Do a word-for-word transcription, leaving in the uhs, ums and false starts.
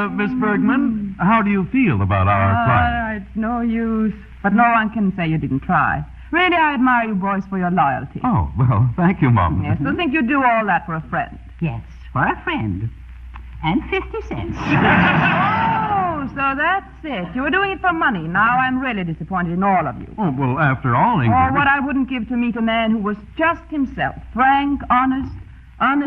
uh, Miss Bergman, how do you feel about our Ah, client? it's no use. But no one can say you didn't try. Really, I admire you boys for your loyalty. Oh, well, thank you, Mom. Yes, to think you'd do all that for a friend. Yes, for a friend. And fifty cents. Oh, so that's it. You were doing it for money. Now I'm really disappointed in all of you. Oh, well, after all, Ingrid... Oh, what I wouldn't give to meet a man who was just himself. Frank, honest, honest.